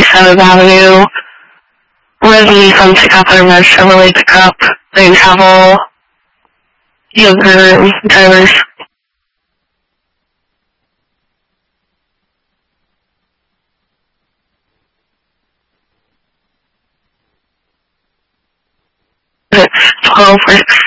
7th Avenue. Resi from Pickup and Chevrolet Pickup. They travel younger drivers. It's 12 for